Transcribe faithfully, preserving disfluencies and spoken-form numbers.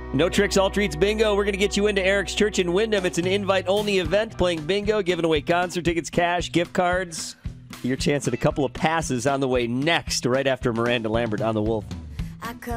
No Tricks, All Treats Bingo. We're going to get you into Eric's Church in Windham. It's an invite-only event playing bingo, giving away concert tickets, cash, gift cards. Your chance at a couple of passes on the way next, right after Miranda Lambert on The Wolf. I